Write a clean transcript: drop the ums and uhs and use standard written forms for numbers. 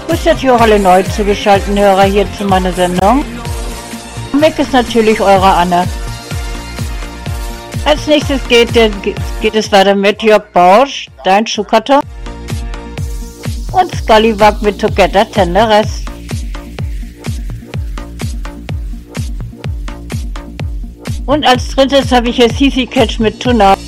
Grüß natürlich auch alle neu zugeschalteten Hörer hier zu meiner Sendung. Mick ist natürlich eure Anne. Als nächstes geht es weiter mit Jörg Bausch, Dein Schuhkarton und Scallywag mit Together Tenderes. Und als drittes habe ich hier CC Catch mit Tonight.